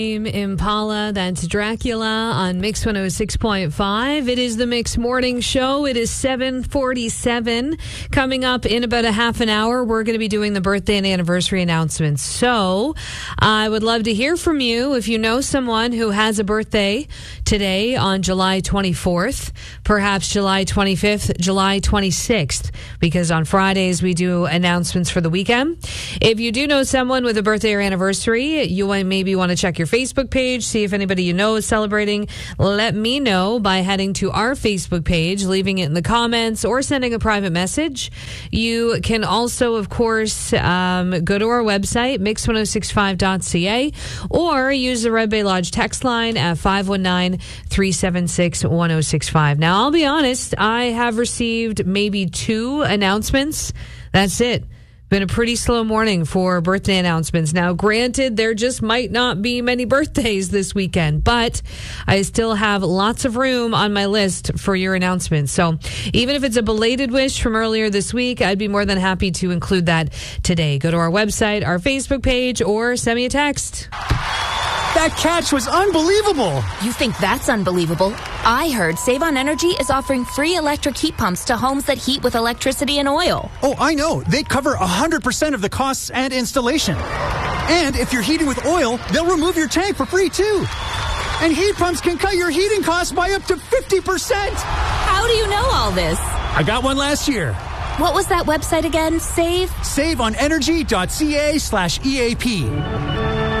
Impala, that's Dracula on Mix 106.5. It is the Mix Morning Show. It is 7:47. Coming up in about a half an hour, we're going to be doing the birthday and anniversary announcements. So I would love to hear from you if you know someone who has a birthday today on July 24th, perhaps July 25th, July 26th, because on Fridays we do announcements for the weekend. If you do know someone with a birthday or anniversary, you maybe want to check your Facebook page, see if anybody you know is celebrating. Let me know by heading to our Facebook page, leaving it in the comments, or sending a private message. You can also, of course, go to our website, mix1065.ca, or use the Red Bay Lodge text line at 519-376-1065. Now, I'll be honest, I have received maybe 2 announcements. That's it. Been a pretty slow morning for birthday announcements. Now, granted, there just might not be many birthdays this weekend, but I still have lots of room on my list for your announcements. So even if it's a belated wish from earlier this week, I'd be more than happy to include that today. Go to our website, our Facebook page, or send me a text. That catch was unbelievable. You think that's unbelievable? I heard Save On Energy is offering free electric heat pumps to homes that heat with electricity and oil. Oh, I know. They cover 100% of the costs and installation. And if you're heating with oil, they'll remove your tank for free, too. And heat pumps can cut your heating costs by up to 50%. How do you know all this? I got one last year. What was that website again? SaveOnEnergy.ca/EAP.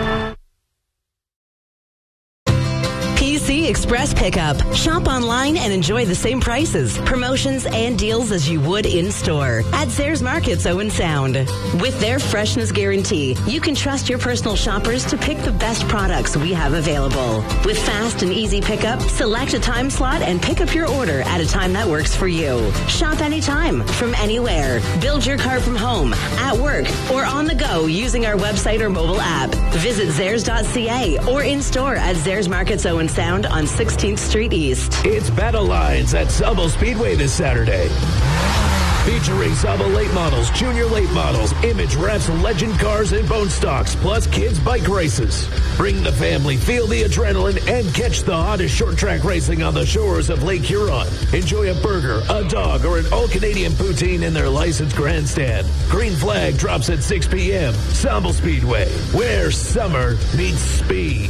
PC Express Pickup. Shop online and enjoy the same prices, promotions, and deals as you would in-store at Zayres Markets Owen Sound. With their freshness guarantee, you can trust your personal shoppers to pick the best products we have available. With fast and easy pickup, select a time slot and pick up your order at a time that works for you. Shop anytime, from anywhere. Build your car from home, at work, or on the go using our website or mobile app. Visit Zayres.ca or in-store at Zayres Markets Owen Sound on 16th Street East. It's Battle Lines at Sauble Speedway this Saturday. Featuring Sauble late models, junior late models, image wraps, legend cars, and bone stocks, plus kids bike races. Bring the family, feel the adrenaline, and catch the hottest short track racing on the shores of Lake Huron. Enjoy a burger, a dog, or an all-Canadian poutine in their licensed grandstand. Green flag drops at 6 p.m. Sauble Speedway, where summer meets speed.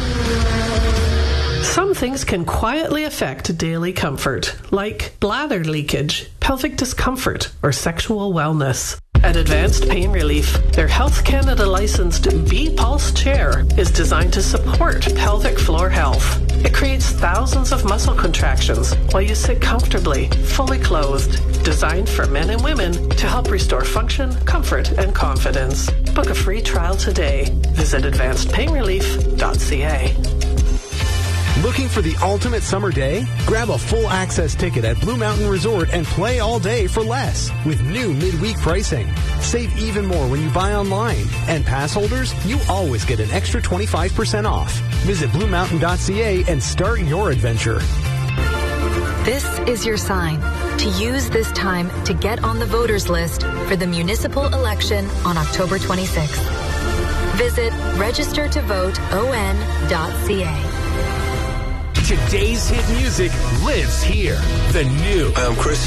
Some things can quietly affect daily comfort, like bladder leakage, pelvic discomfort, or sexual wellness. At Advanced Pain Relief, their Health Canada licensed B-Pulse chair is designed to support pelvic floor health. It creates thousands of muscle contractions while you sit comfortably, fully clothed. Designed for men and women to help restore function, comfort, and confidence. Book a free trial today. Visit advancedpainrelief.ca. Looking for the ultimate summer day? Grab a full access ticket at Blue Mountain Resort and play all day for less with new midweek pricing. Save even more when you buy online. And pass holders, you always get an extra 25% off. Visit bluemountain.ca and start your adventure. This is your sign to use this time to get on the voters list for the municipal election on October 26th. Visit registertovoteon.ca. Today's hit music lives here. The new. I'm Chris